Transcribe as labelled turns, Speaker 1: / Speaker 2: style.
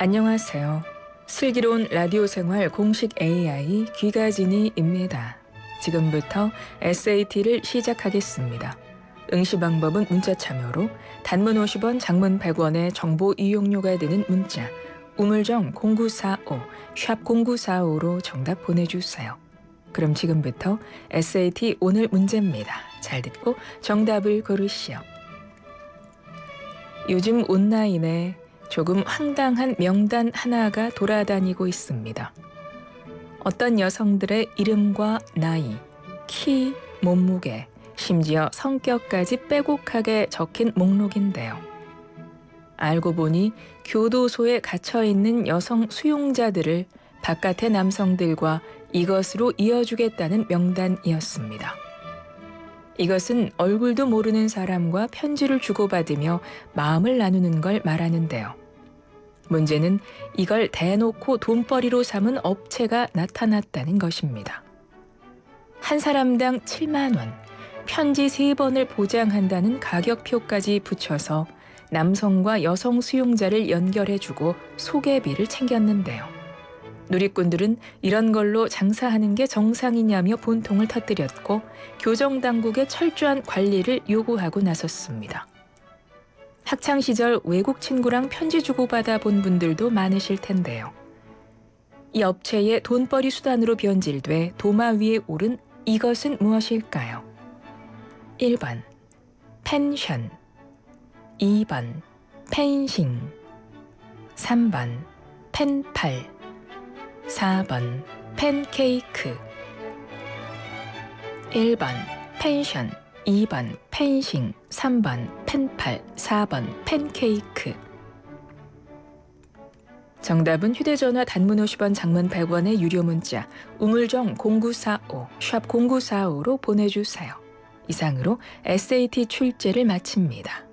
Speaker 1: 안녕하세요. 슬기로운 라디오 생활 공식 AI 귀가진이입니다. 지금부터 SAT를 시작하겠습니다. 응시 방법은 문자 참여로 단문 50원, 장문 100원의 정보 이용료가 드는 문자 우물정 0945, 샵 0945로 정답 보내주세요. 그럼 지금부터 SAT 오늘 문제입니다. 잘 듣고 정답을 고르시오. 요즘 온라인에 조금 황당한 명단 하나가 돌아다니고 있습니다. 어떤 여성들의 이름과 나이, 키, 몸무게, 심지어 성격까지 빼곡하게 적힌 목록인데요. 알고 보니 교도소에 갇혀있는 여성 수용자들을 바깥의 남성들과 이것으로 이어주겠다는 명단이었습니다. 이것은 얼굴도 모르는 사람과 편지를 주고받으며 마음을 나누는 걸 말하는데요. 문제는 이걸 대놓고 돈벌이로 삼은 업체가 나타났다는 것입니다. 한 사람당 7만 원, 편지 3번을 보장한다는 가격표까지 붙여서 남성과 여성 수용자를 연결해주고 소개비를 챙겼는데요. 누리꾼들은 이런 걸로 장사하는 게 정상이냐며 분통을 터뜨렸고 교정당국의 철저한 관리를 요구하고 나섰습니다. 학창시절 외국 친구랑 편지 주고받아 본 분들도 많으실 텐데요. 이 업체의 돈벌이 수단으로 변질돼 도마 위에 오른 이것은 무엇일까요? 1번 펜션, 2번 펜싱, 3번 펜팔, 4번 팬케이크. 1번 펜션, 2번 펜싱, 3번 펜팔, 4번 팬케이크. 정답은 휴대전화 단문 50원, 장문 100원의 유료 문자 우물정 0945, 샵 0945로 보내주세요. 이상으로 SAT 출제를 마칩니다.